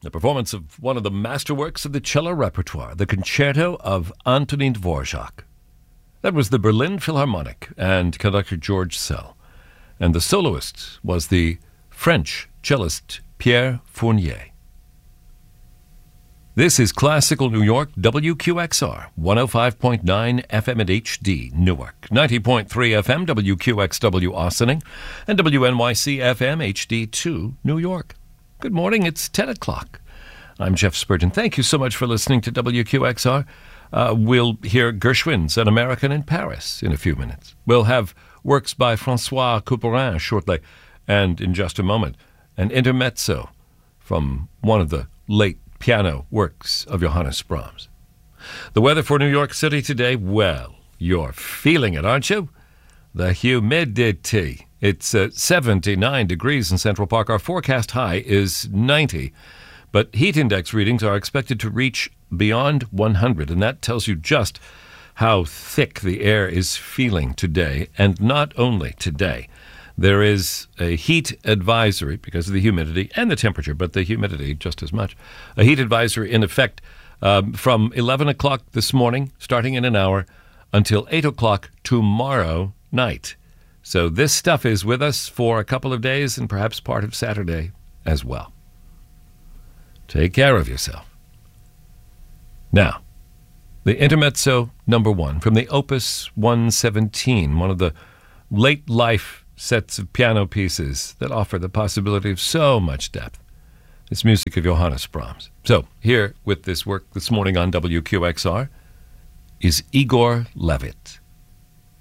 A performance of one of the masterworks of the cello repertoire, the Concerto of Antonin Dvorak. That was the Berlin Philharmonic and conductor George Szell. And the soloist was the French cellist Pierre Fournier. This is Classical New York, WQXR, 105.9 FM at HD, Newark, 90.3 FM, WQXW, Ossining, and WNYC FM, HD2, New York. Good morning, it's 10 o'clock. I'm Jeff Spurgeon. Thank you so much for listening to WQXR. We'll hear Gershwin's An American in Paris in a few minutes. We'll have works by Francois Couperin shortly, and in just a moment, an intermezzo from one of the late piano works of Johannes Brahms. The weather for New York City today, well, you're feeling it, aren't you? The humidity. It's 79 degrees in Central Park. Our forecast high is 90, but heat index readings are expected to reach beyond 100, and that tells you just how thick the air is feeling today. And not only today. There is a heat advisory because of the humidity and the temperature, but the humidity just as much. A heat advisory in effect from 11 o'clock this morning, starting in an hour, until 8 o'clock tomorrow night. So this stuff is with us for a couple of days and perhaps part of Saturday as well. Take care of yourself. Now, the Intermezzo number 1 from the Opus 117, one of the late life sets of piano pieces that offer the possibility of so much depth. It's music of Johannes Brahms. So, here with this work this morning on WQXR is Igor Levit.